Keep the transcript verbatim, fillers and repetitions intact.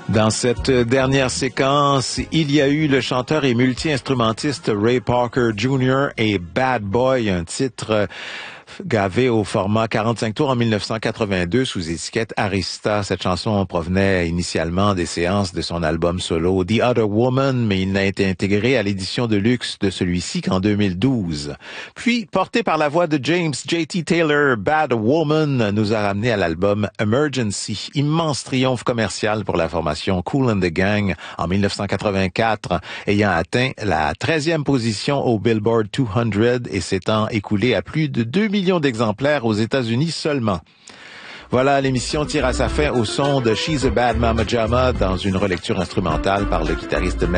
Dans cette dernière séquence, il y a eu le chanteur et multi-instrumentiste Ray Parker junior et Bad Boy, un titre gravé au format quarante-cinq tours en mille neuf cent quatre-vingt-deux sous étiquette Arista. Cette chanson provenait initialement des séances de son album solo The Other Woman, mais il n'a été intégré à l'édition de luxe de celui-ci qu'en deux mille douze. Puis, porté par la voix de James J T Taylor, Bad Woman nous a ramené à l'album Emergency, immense triomphe commercial pour la formation Kool and the Gang en mille neuf cent quatre-vingt-quatre, ayant atteint la treizième position au Billboard deux cents et s'étant écoulé à plus de deux millions d'exemplaires aux États-Unis seulement. Voilà, l'émission tire à sa fin au son de She's a Bad Mama Jama dans une relecture instrumentale par le guitariste